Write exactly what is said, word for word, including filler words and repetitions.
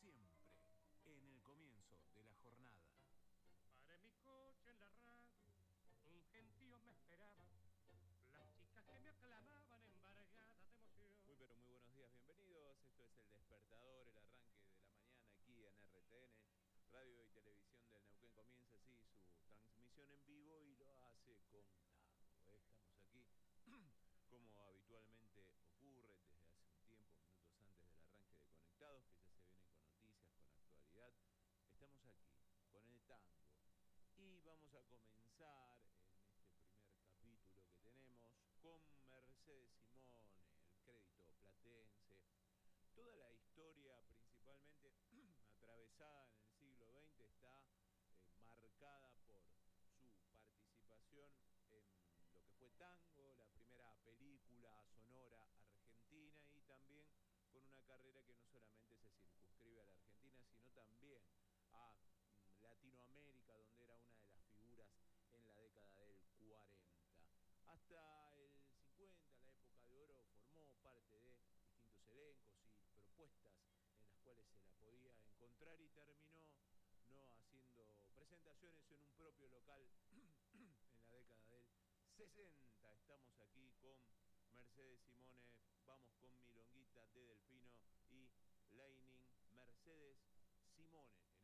siempre, en el comienzo de la jornada. Paré mi coche en la radio, un gentío me esperaba, las chicas que me aclamaban embargadas de emoción. Muy pero muy buenos días, bienvenidos. Esto es El Despertador, el arranque de la mañana aquí en R T N, Radio y Televisión del Neuquén. Comienza así su transmisión en vivo y lo hace con tango. Estamos aquí, como habitualmente ocurre desde hace un tiempo, minutos antes del arranque de Conectados, que ya se vienen con noticias, con actualidad. Estamos aquí con el tango. Y vamos a comenzar en este primer capítulo que tenemos con Mercedes Simone, el crédito platense. Toda la historia, principalmente atravesada en el siglo veinte, está eh, marcada por su participación en lo que fue Tango, la primera película sonora argentina, y también con una carrera que no solamente se circunscribe a la Argentina, sino también a Latinoamérica, donde era una de las figuras en la década del cuarenta. Hasta el cincuenta, la época de oro, formó parte de distintos elencos y propuestas en las cuales se la podía encontrar, y terminó no haciendo presentaciones en un propio local en la década del sesenta. Estamos aquí con Mercedes Simone, vamos con Milonguita de Delfino y Leining. Mercedes Simone